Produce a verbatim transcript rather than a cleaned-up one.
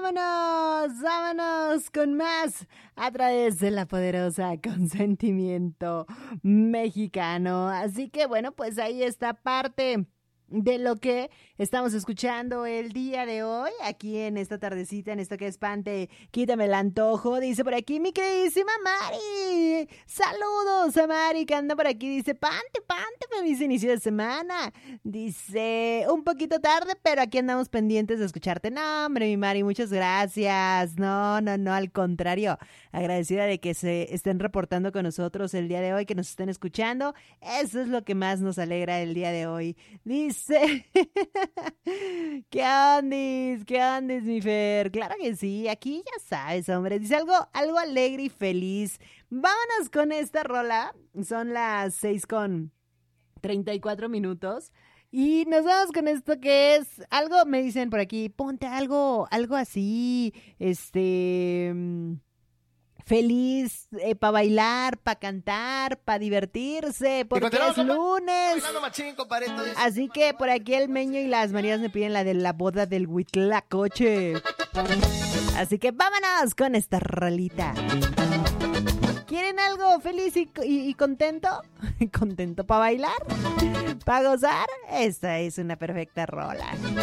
vámonos, vámonos con más a través de la poderosa Consentimiento Mexicano. Así que bueno, pues ahí está parte de lo que estamos escuchando el día de hoy, aquí en esta tardecita, en esto que es Pante, quítame el antojo. Dice por aquí mi queridísima Mari, saludos a Mari que anda por aquí, dice Pante, Pante, feliz inicio de semana. Dice, un poquito tarde, pero aquí andamos pendientes de escucharte. No, hombre, mi Mari, muchas gracias. No, no, no, al contrario, agradecida de que se estén reportando con nosotros el día de hoy, que nos estén escuchando. Eso es lo que más nos alegra el día de hoy. Dice, ¿qué andes? ¿Qué andes, mi Fer? Claro que sí, aquí ya sabes, hombre. Dice algo, algo alegre y feliz. Vámonos con esta rola. Son las seis con treinta y cuatro minutos. Y nos vamos con esto que es algo, me dicen por aquí, ponte algo, algo así, este... feliz, eh, para bailar, para cantar, para divertirse, porque es lunes. Machín, así que por aquí el Meño y las Marías me piden la de la boda del Huitlacoche. Así que vámonos con esta rolita. ¿Quieren algo feliz y, y, y contento? ¿Contento para bailar? ¿Para gozar? Esta es una perfecta rola.